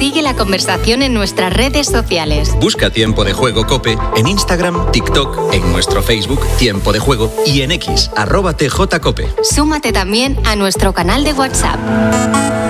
Sigue la conversación en nuestras redes sociales. Busca Tiempo de Juego COPE en Instagram, TikTok, en nuestro Facebook Tiempo de Juego y en X @TJCope. Súmate también a nuestro canal de WhatsApp.